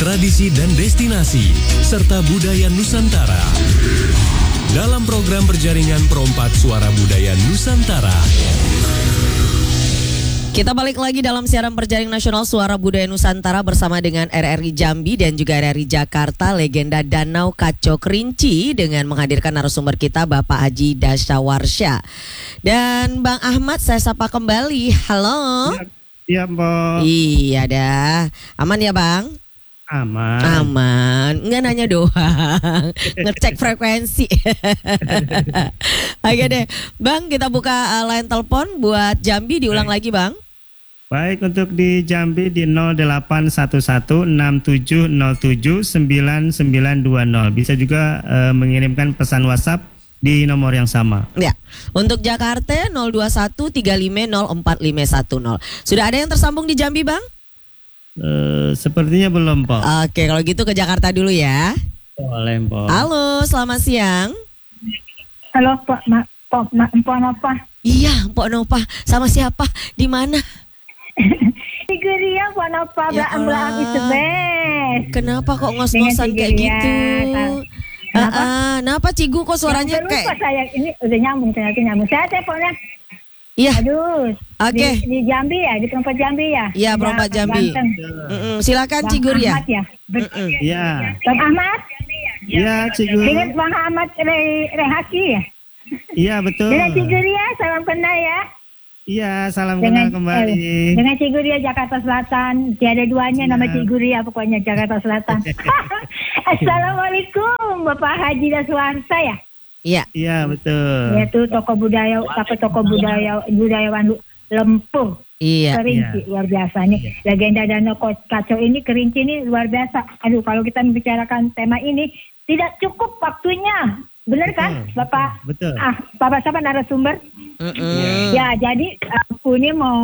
tradisi dan destinasi, serta budaya Nusantara. Dalam program berjaringan Perompak Suara Budaya Nusantara. Kita balik lagi dalam siaran perjaring nasional Suara Budaya Nusantara bersama dengan RRI Jambi dan juga RRI Jakarta, legenda Danau Kaco Kerinci, dengan menghadirkan narasumber kita Bapak Haji Dasawarsya. Dan Bang Ahmad saya sapa kembali. Halo. Iya, Mbak. Iya dah. Aman ya, Bang? Aman. Enggak nanya doang. Ngecek frekuensi. Oke deh. Bang, kita buka line telepon buat Jambi, diulang lagi, Bang. Baik, untuk di Jambi di 081167079920. Bisa juga mengirimkan pesan WhatsApp di nomor yang sama. Ya. Untuk Jakarta 02135045110. Sudah ada yang tersambung di Jambi, Bang? Sepertinya belum, Pak. Oke, kalau gitu ke Jakarta dulu ya. Boleh, Pak. Halo, selamat siang. Halo, Pak Nova. Iya, Mpok Nova. Sama siapa? Di mana? Figuria Pak Nova, Ya belang itu best. Kenapa kok ngos-ngosan kayak gitu? Kenapa Cigu kok suaranya Lupa kayak... saya, ini udah nyambung. Saya teleponnya. Iya. Aduh. Oke. Di Jambi ya, di Perompak Jambi ya. Iya, Perompak Jambi. Silakan Bang Cigur ya. Ahmad ya. Iya. Bang Ahmad. Iya, Cigur. Dengan Bang Ahmad Rehaki ya. Iya, betul. Dengan Ciguria, salam kenal ya. Iya, salam kenal kembali. Dengan Ciguria Jakarta Selatan, tiada duanya nama Ciguria pokoknya Jakarta Selatan. Assalamualaikum Bapak Haji Dasawarsya ya. Iya. Iya, betul. Yaitu tokoh budayawan Lempuh. Iya. Kerinci luar biasa nih. Legenda Danau Kaco ini, Kerinci ini luar biasa. Aduh, kalau kita membicarakan tema ini tidak cukup waktunya. Benar kan, Bapak? Betul. Bapak siapa narasumber? Ya, jadi aku ini mau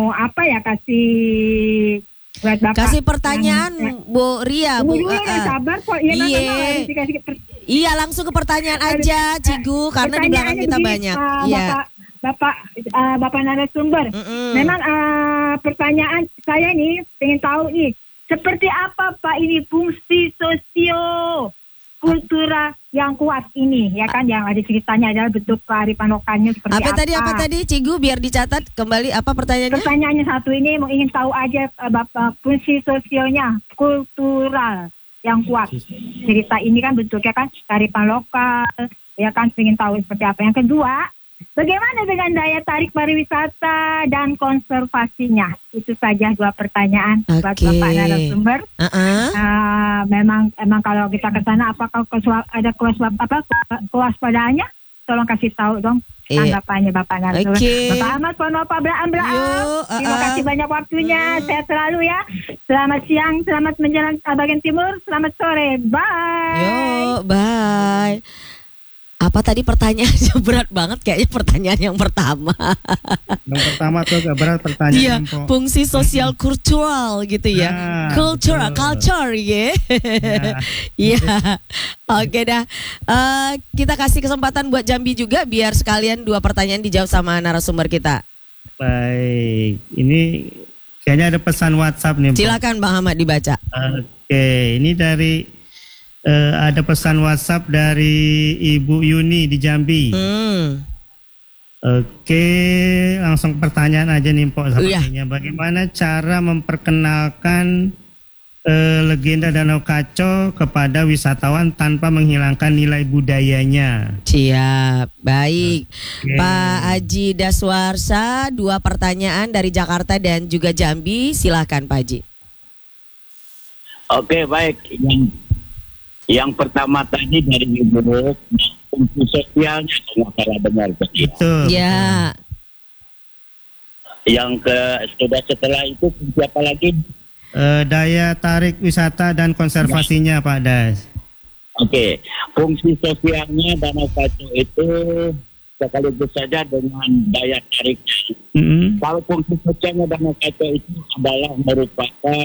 kasih buat Bapak. Kasih pertanyaan Bu Ria, Bu. Sabar kok. Iya, langsung ke pertanyaan aja, Cigu, karena di belakang kita banyak. Iya. Bapak narasumber. Memang pertanyaan saya nih pengen tahu nih, seperti apa Pak ini fungsi kultural yang kuat ini, ya kan, yang ada ceritanya adalah bentuk kearifan lokalnya seperti Apa tadi Cigu, biar dicatat kembali apa pertanyaannya? Pertanyaannya satu ini mau ingin tahu aja Bapak fungsi sosialnya kultural yang kuat. Cerita ini kan bentuknya kan kearifan lokal, ya kan, ingin tahu seperti apa. Yang kedua, bagaimana dengan daya tarik pariwisata dan konservasinya? Itu saja dua pertanyaan buat Bapak narasumber. Memang kalau kita ke sana, apakah ada kewaspadaannya? Tolong kasih tahu dong tanggapannya Bapak narasumber. Bapak Ahmad Ponopa Blaam. Terima kasih banyak waktunya. Sehat selalu ya. Selamat siang, selamat menjelang bagian timur, selamat sore. Bye. Bye. Apa tadi pertanyaannya? Berat banget kayaknya pertanyaan yang pertama. Yang pertama tuh agak berat pertanyaan. Iya, fungsi sosial kultural gitu ya. Culture ya. Iya. Oke dah. Kita kasih kesempatan buat Jambi juga biar sekalian dua pertanyaan dijawab sama narasumber kita. Baik, ini kayaknya ada pesan WhatsApp nih, Silakan Bang Ahmad dibaca. Oke, ini dari ada pesan WhatsApp dari Ibu Yuni di Jambi. Oke, langsung pertanyaan aja nih Mpok sepertinya. Bagaimana cara memperkenalkan legenda Danau Kaco kepada wisatawan tanpa menghilangkan nilai budayanya? Siap, baik. Pak Haji Dasawarsya, dua pertanyaan dari Jakarta dan juga Jambi. Silahkan Pak Haji. Oke, baik. Yang pertama tadi dari Ibu, fungsi sosialnya kalau salah dengar tadi. Ya. Yang setelah itu fungsi apa lagi? Daya tarik wisata dan konservasinya Pak Das. Oke, fungsi sosialnya Danau Kaco itu sekaligus saja dengan daya tariknya. Kalau fungsi sosialnya Danau Kaco itu adalah merupakan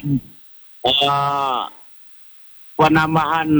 penambahan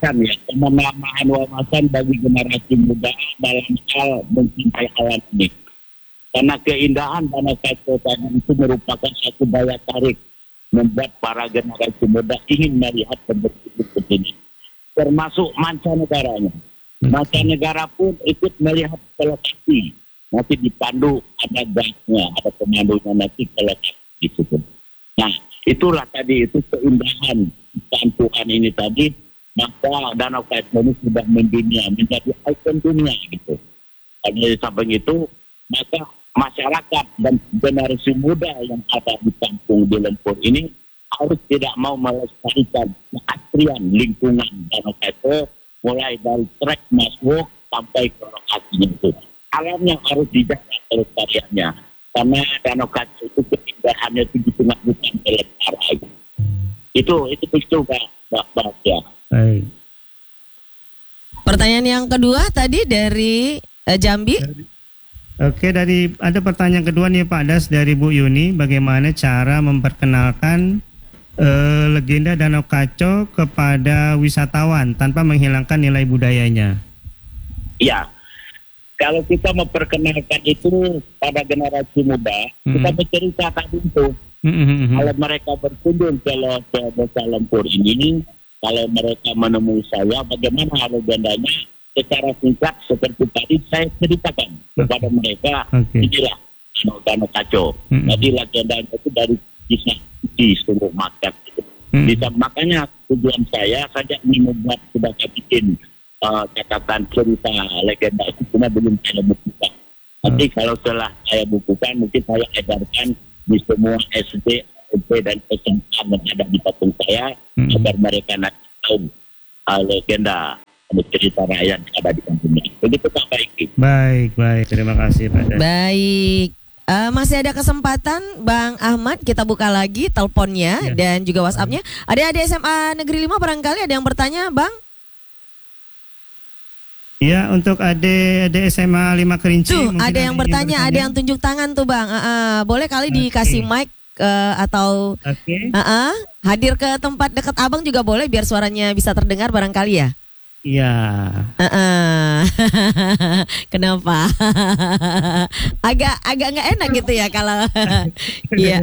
wawasan bagi generasi muda dalam hal mencintai alam ini. Karena keindahan Danau Kaco tadi itu merupakan satu daya tarik membuat para generasi muda ingin melihat bentuk-bentuk ini. Termasuk mancanegaranya. Mancanegara pun ikut melihat ke lokasi. Nanti dipandu, ada guide-nya, ada pemandunya nanti ke lokasi di situ. Nah, itulah tadi, itu keindahan Tuhan ini tadi, maka Danau Kaco ini sudah mendunia, menjadi ikon dunia gitu. Di samping itu, maka masyarakat dan generasi muda yang ada di kampung di Lempur ini harus tidak mau melestarikan keaslian lingkungan Danau Kaco, mulai dari trek masuk sampai ke lokasinya itu. Alamnya harus dijaga kelestariannya, karena Danau Kaco itu keindahannya itu di tengah hutan belantara. Itu Pak ya. Baik. Pertanyaan yang kedua tadi dari Jambi. Oke, ada pertanyaan kedua nih Pak Das dari Bu Yuni, bagaimana cara memperkenalkan legenda Danau Kaco kepada wisatawan tanpa menghilangkan nilai budayanya? Ya, kalau kita memperkenalkan itu pada generasi muda, kita bercerita tadi itu. Kalau mereka berkunjung ke Desa Lempur ini, kalau mereka menemui saya, bagaimana legendanya secara singkat seperti tadi saya ceritakan kepada mereka. Inilah Danau Kaco. Jadi legendanya itu dari kisah di seluruh masyarakat. Makanya tujuan saya ingin membuat sebagai bikin catatan cerita legenda itu cuma belum saya bukukan. Nanti kalau setelah saya bukukan, mungkin saya edarkan di semua SD, SMP dan SMA yang ada di kampung saya, agar mereka nanti tahu legenda cerita rakyat yang ada di kampungnya. Begitu Pak Baiki. Baik, terima kasih Pak Das. Baik. Masih ada kesempatan Bang Ahmad, kita buka lagi teleponnya dan juga WhatsApp-nya. Ada SMA Negeri 5 barangkali ada yang bertanya, Bang? Ya, untuk adik SMA 5 Kerinci. Tuh, ada yang bertanya, ada yang tunjuk tangan tuh Bang. Boleh kali dikasih mic atau hadir ke tempat dekat Abang juga boleh biar suaranya bisa terdengar barangkali ya. Iya. Kenapa? agak nggak enak gitu ya kalau. Iya.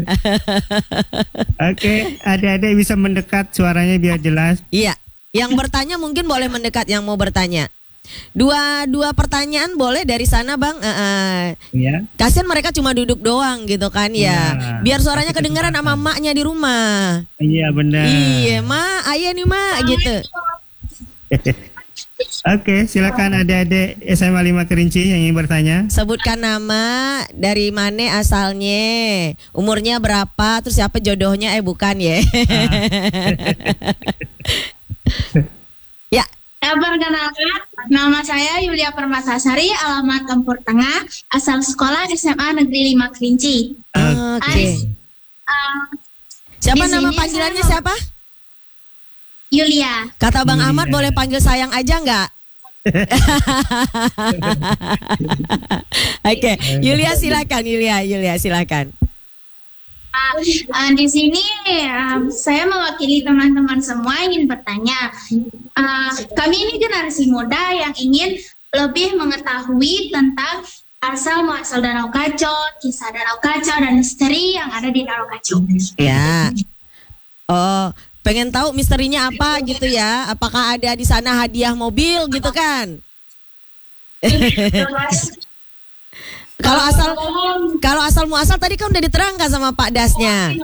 Oke, adik-adik bisa mendekat suaranya biar jelas. Iya. Yang bertanya mungkin boleh mendekat yang mau bertanya. Dua pertanyaan boleh dari sana Bang. Iya. Kasian mereka cuma duduk doang gitu kan ya. Biar suaranya kedengaran sama emaknya di rumah. Iya benar. Iya, Ma, ayah nih Ma gitu. Oke, silakan adik-adik SMA 5 Kerinci yang ingin bertanya. Sebutkan nama, dari mana asalnya, umurnya berapa, terus siapa jodohnya, bukan ya. Ya. Perkenalkan, nama saya Yulia Permatasari, alamat Lempur Tengah, asal sekolah SMA Negeri 5 Kerinci. Oke. Siapa nama panggilannya siapa? Yulia. Kata Bang Ahmad boleh panggil sayang aja nggak? Oke, Yulia silakan. Yulia silakan. Di sini saya mewakili teman-teman semua ingin bertanya. Kami ini generasi muda yang ingin lebih mengetahui tentang asal muasal Danau Kaco, kisah Danau Kaco dan misteri yang ada di Danau Kaco. Ya. Oh, pengen tahu misterinya apa gitu ya? Apakah ada di sana hadiah mobil gitu kan? Kalau asal muasal tadi kan udah diterangkan sama Pak Dasnya.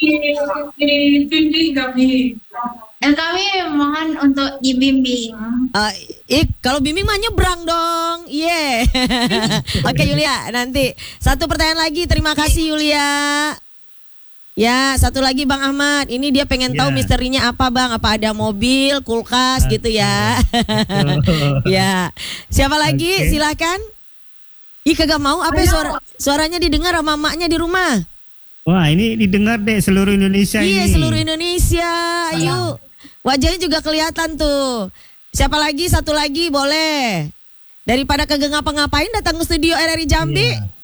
Kami mohon untuk dibimbing. Kalau bimbing mah nyebrang dong. Iya. Oke Yulia, nanti satu pertanyaan lagi. Terima kasih Yulia. Ya, satu lagi Bang Ahmad. Ini dia pengen tahu misterinya apa Bang? Apa ada mobil, kulkas gitu ya? Ya. Siapa lagi? Silakan. Ih kagak mau apa suaranya didengar sama maknya di rumah. Wah ini didengar deh seluruh Indonesia ini. Iya seluruh Indonesia. Ayo. Wajahnya juga kelihatan tuh. Siapa lagi? Satu lagi boleh. Daripada kagak ngapa-ngapain datang ke studio RRI Jambi.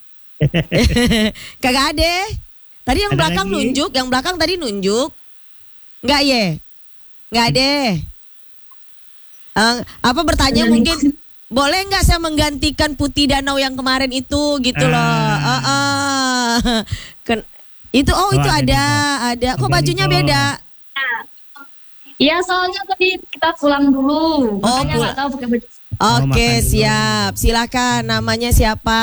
Kagak ada. Tadi yang ada belakang lagi? nunjuk. Yang belakang tadi nunjuk. Enggak ya? Enggak ada. Apa bertanya mungkin boleh nggak saya menggantikan Putih Danau yang kemarin itu gitu loh. Itu itu ada. Kok bajunya beda? Ya soalnya tadi kita pulang dulu. Makanya nggak tahu pakai baju. Oke, siap. Silakan, namanya siapa?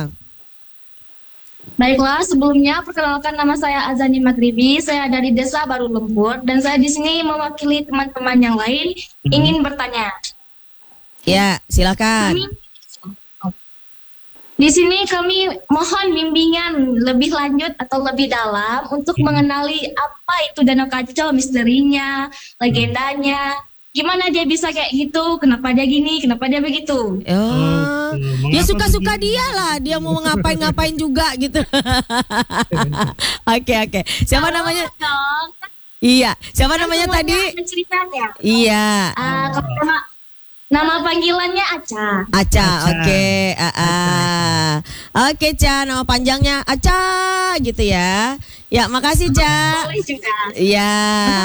Baiklah, sebelumnya perkenalkan nama saya Azani Magribi. Saya dari Desa Baru Lembur dan saya di sini mewakili teman-teman yang lain ingin bertanya. Ya, silakan. Di sini kami mohon bimbingan lebih lanjut atau lebih dalam untuk mengenali apa itu Danau Kacau, misterinya, legendanya. Gimana dia bisa kayak gitu? Kenapa dia gini? Kenapa dia begitu? Ya suka-suka dia lah. Dia mau ngapain-ngapain juga gitu. Oke. Siapa namanya? Iya. Siapa namanya tadi? Iya. Nama panggilannya Aca. Aca. Oke. Oke, Ca. Nama panjangnya Aca gitu ya. Ya, makasih, Ca. Boleh juga. Iya.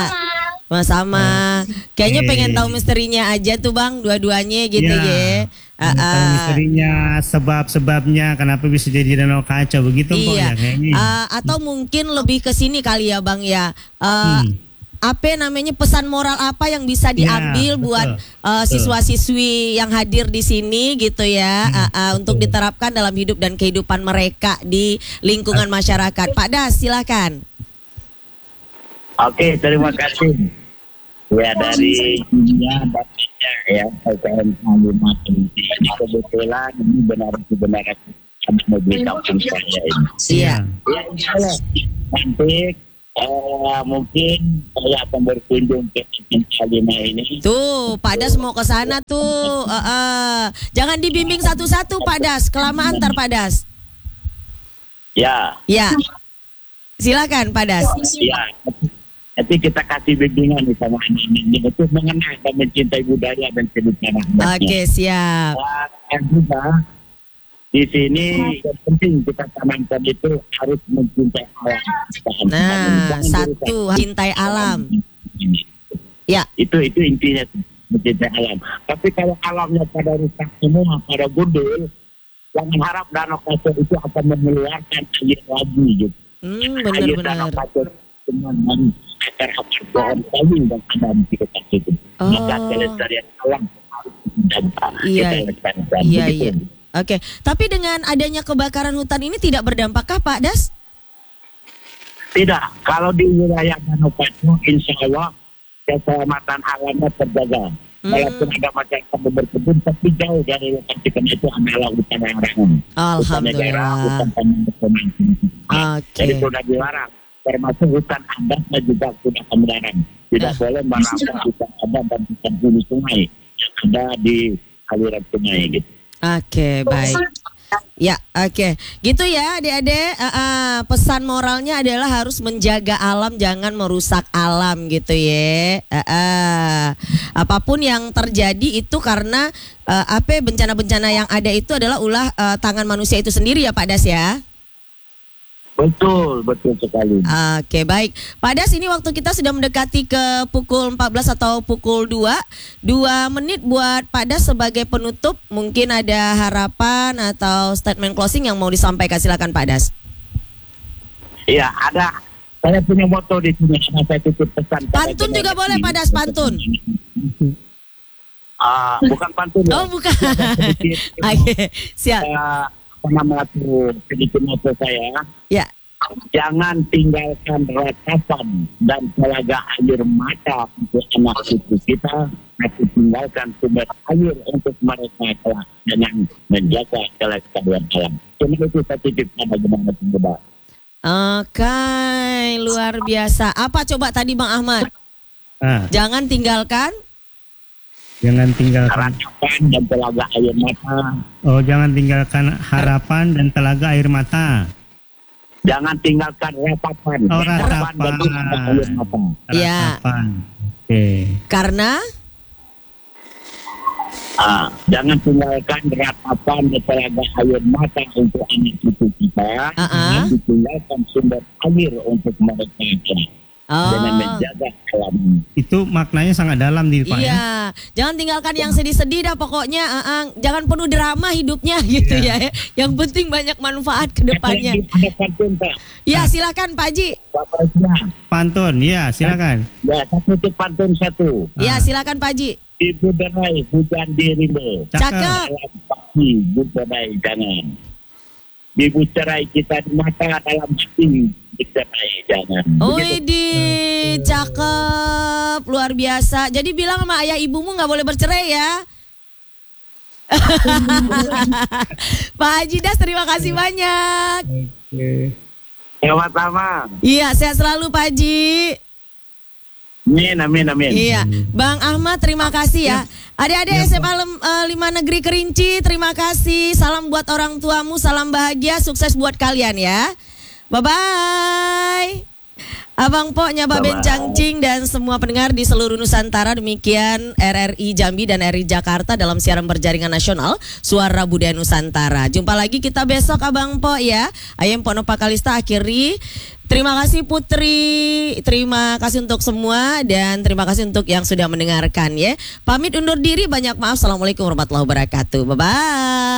Sama. Kayaknya pengen tahu misterinya aja tuh Bang, dua-duanya gitu ya. Misterinya, sebab-sebabnya kenapa bisa jadi Danau Kacau begitu iya. ya kayaknya. Atau mungkin lebih ke sini kali ya Bang ya. Apa namanya pesan moral apa yang bisa diambil buat siswa-siswi yang hadir di sini gitu ya, untuk diterapkan dalam hidup dan kehidupan mereka di lingkungan masyarakat. Pak Das, silakan. Oke, terima kasih. Ya dari bapaknya ya, PKN Kalimat ini kebetulan ini benar-benar ada mobil kampung saya ini. Iya. Ya, insyaallah nanti mungkin saya akan berkunjung ke Kalimat ini. Tuh, Pak Das mau ke sana tuh. Jangan dibimbing satu-satu Pak Das, kelamaan ntar Pak Das. Ya. Ya. Silakan Pak Das. Ya. Nanti kita kasih bimbingan nih sama ini untuk mengenal dan mencintai budaya dan kehidupan rakyatnya. Oke, siap. Dan juga di sini yang penting kita tanamkan itu harus mencintai alam. Nah, satu cintai alam. Ya. Itu intinya mencintai alam. Tapi kalau alamnya pada rusak semua, pada gundul, jangan harap Danau Kacau itu akan mengeluarkan air lagi gitu. Air Danau Kacau dengan akar-akar pohon kayu dan ada di dekat situ. Maka kelestarian alam harus dijaga. Iya. Oke. Tapi dengan adanya kebakaran hutan ini tidak berdampakkah Pak Das? Tidak. Kalau di wilayah Danau Kacau, insya Allah keselamatan alamnya terjaga. Walaupun ada masyarakat berkebun, tapi jauh dari lokasi karena itu adalah hutan larangan. Alhamdulillah. Hutan pemanfaatan. Jadi sudah dilarang. Termasuk hutan adat dan juga sudah dilarang. Tidak boleh merampas hutan adat dan hutan hulu sungai yang ada di aliran sungai gitu. Oke, baik. Ya, oke. Gitu ya adik-adik, pesan moralnya adalah harus menjaga alam, jangan merusak alam gitu ya. Apapun yang terjadi itu karena bencana-bencana yang ada itu adalah ulah tangan manusia itu sendiri ya Pak Das ya. Betul sekali. Oke, baik. Pak Das, ini waktu kita sudah mendekati ke pukul 14 atau pukul 2. 2 menit buat Pak Das sebagai penutup. Mungkin ada harapan atau statement closing yang mau disampaikan. Silakan Pak Das. Iya, ada. Saya punya moto di sini. Saya titip pesan. Pantun juga boleh Pak Das, pantun. Bukan pantun. Oh, bukan. Oke, siap. Nama itu sedikit moto saya. Ya. Jangan tinggalkan ratapan dan telaga air mata untuk anak cucu kita, tapi tinggalkan sumber air untuk mereka kelak dengan menjaga kelestarian alam. Cuma itu saya titipkan bagi banget muda. Oke, luar biasa. Apa coba tadi Bang Ahmad? Jangan tinggalkan harapan dan telaga air mata. Oh, jangan tinggalkan harapan dan telaga air mata. Jangan tinggalkan ratapan. Oh, ratapan. Dan telaga air mata. Ya. Oke. Karena jangan tinggalkan ratapan dan telaga air mata untuk anak cucu kita. Tinggalkan sumber air untuk mereka. dengan menjaga alam. Itu maknanya sangat dalam nih Pak. Iya, jangan tinggalkan yang sedih-sedih dah pokoknya. Jangan penuh drama hidupnya gitu ya. Yang penting banyak manfaat ke depannya. Ada pantun Pak. Ya silakan Pak Haji. Pantun, ya silakan. Ya, satu pantun satu. Ya silakan Pak Haji. Ibu derai hujan dirimu. Cakep. Dalam pasti budaya jangan. Ibu cerai kita di mata, dalam hati dicerai jangan. Di cakep, luar biasa. Jadi bilang sama ayah ibumu nggak boleh bercerai ya. Pak Haji Das, terima kasih banyak. Sama-sama. Iya, sehat selalu Pak Haji. Amin. Iya, Bang Ahmad terima kasih ya. Adik-adik SMA 5 Negeri Kerinci, terima kasih. Salam buat orang tuamu, salam bahagia, sukses buat kalian ya. Bye-bye. Abang Po, Nyaba Bencangcing dan semua pendengar di seluruh Nusantara, demikian RRI Jambi dan RRI Jakarta dalam siaran berjaringan nasional Suara Budaya Nusantara. Jumpa lagi kita besok Abang Po ya. Ayam Pono Pakalista akhiri. Terima kasih Putri, terima kasih untuk semua dan terima kasih untuk yang sudah mendengarkan ya. Pamit undur diri, banyak maaf. Assalamualaikum warahmatullahi wabarakatuh. Bye-bye.